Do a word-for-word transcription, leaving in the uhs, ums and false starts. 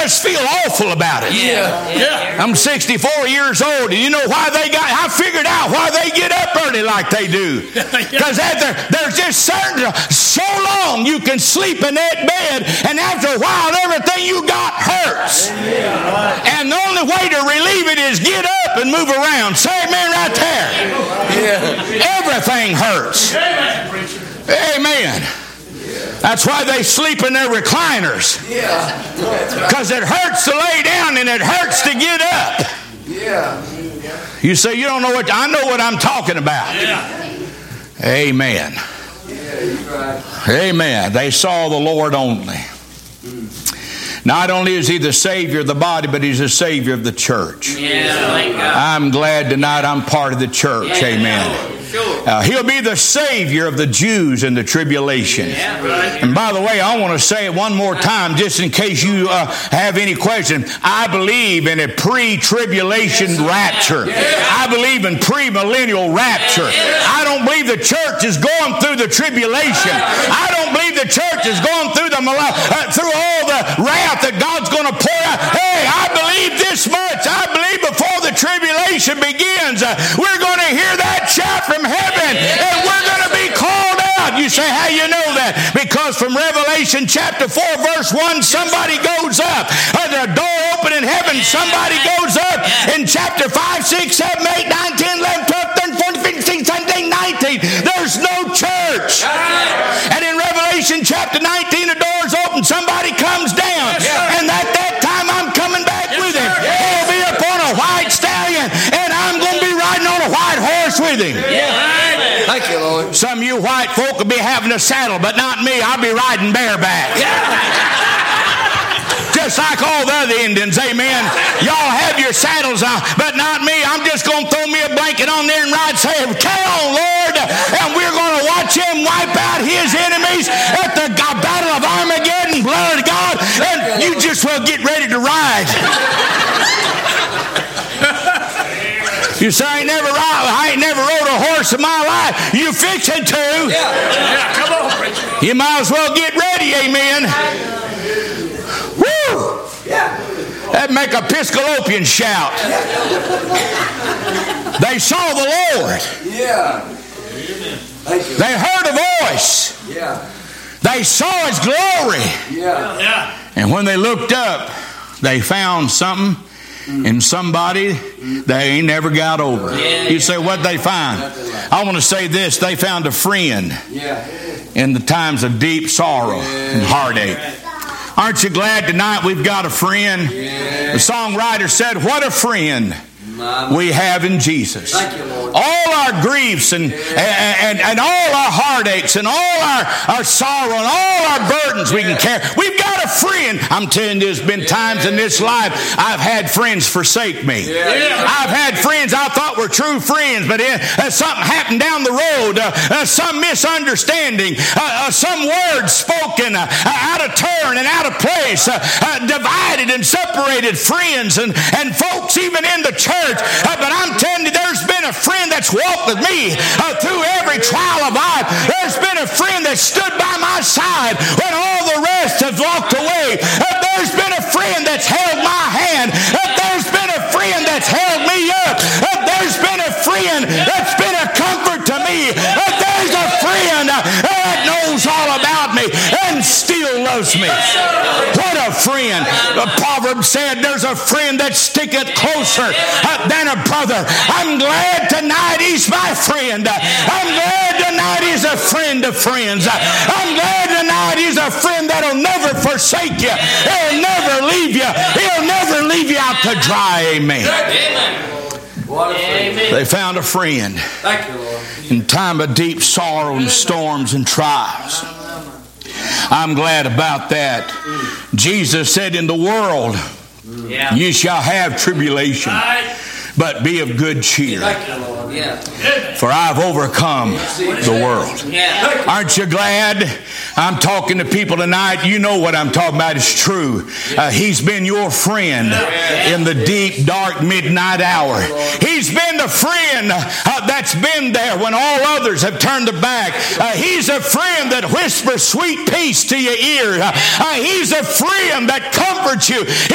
just feel awful about it. Yeah. Yeah. I'm sixty-four years old, and you know why they got, I figured out why they get up early like they do. Because after, there's just certain, so long you can sleep in that bed, and after a while, everything you got hurts. And the only way to relieve it is get up and move around. Say amen right there. Yeah. Everything hurts. Amen. That's why they sleep in their recliners. Because it hurts to lay down and it hurts to get up. Yeah. You say, you don't know what, I know what I'm talking about. Yeah. Amen. Yeah, right. Amen. They saw the Lord only. Not only is He the Savior of the body, but He's the Savior of the church. Yeah, I'm glad tonight I'm part of the church. Yeah, amen. Sure. Uh, he'll be the Savior of the Jews in the tribulation. Yeah, right. And by the way, I want to say it one more time, just in case you uh, have any question. I believe in a pre-tribulation yes, rapture. Yeah. I believe in pre-millennial rapture. Yeah. I don't believe the church is going through the tribulation. I don't believe the church is going through the uh, through all the wrath that God's going to pour out. Hey, I believe this much. I believe before the tribulation begins, uh, we're going to hear that shout from heaven, and we're going to be called out. You say, how you know that? Because from Revelation chapter four, verse one, somebody goes up. Uh, the door open in heaven, somebody goes up. In chapter five, six, seven, eight, nine, ten, eleven, twelve, thirteen, fourteen, fifteen, sixteen, seventeen, nineteen, there's no church. And in Revelation chapter nineteen, the door's open, somebody comes down. And at that time, I'm coming back with him. He'll be up on a white stallion, and I'm going to be riding on a white horse with him. Thank you, Lord. Some of you white folk will be having a saddle, but not me. I'll be riding bareback. Just like all the other Indians, amen. Y'all have your saddles on, but not me. I'm just going to throw me a blanket on there and ride, say, carry on, Lord. And we're going to watch Him wipe out His enemies at the battle of Armageddon, blood of God. And you just will get ready to ride. You say, I ain't never ride, I ain't never rode a horse in my life. You fixing to. Yeah, yeah, come on, preacher. You might as well get ready, amen. Woo! Yeah. That'd make a Episcopalian shout. They saw the Lord. Yeah. They heard a voice. Yeah. They saw His glory. Yeah. Yeah. And when they looked up, they found something in somebody they ain't never got over. Yeah. You say, what'd they find? I want to say this. They found a friend yeah. in the times of deep sorrow and heartache. Aren't you glad tonight we've got a friend? Yeah. The songwriter said, what a friend we have in Jesus. Thank you, Lord. All our griefs and, yeah. and, and, and all our heartaches and all our, our sorrow and all our burdens yeah. we can carry. We've got a friend. I'm telling you, there's been yeah. times in this life I've had friends forsake me. Yeah. Yeah. I've had friends I thought were true friends, but it, uh, something happened down the road, uh, uh, some misunderstanding, uh, uh, some words spoken uh, out of turn and out of place, uh, uh, divided and separated friends and, and folks even in the church. Uh, but I'm telling you, there's been a friend that's walked with me uh, through every trial of life. There's been a friend that stood by my side when all the rest have walked away. Uh, there's been a friend that's held my hand. Uh, there's been a friend that's held me up. Uh, there's been a friend that's been a comfort to me. Uh, there's a friend uh, that knows all about me and still loves me. What a friend. The proverb said there's a friend that sticketh closer uh, than a brother. I'm glad tonight He's my friend. I'm glad tonight He's a friend of friends. I'm glad tonight He's a friend that'll never forsake you. He'll never leave you. He'll never leave you out to dry. Amen. Amen. They found a friend Thank you, Lord. in time of deep sorrow and storms and trials. I'm glad about that. Jesus said, in the world yeah. you shall have tribulation, but be of good cheer. For I've overcome the world. Aren't you glad? I'm talking to people tonight. You know what I'm talking about is true. Uh, he's been your friend in the deep, dark, midnight hour. He's been the friend uh, that's been there when all others have turned their back. Uh, he's a friend that whispers sweet peace to your ear. Uh, he's a friend that comforts you.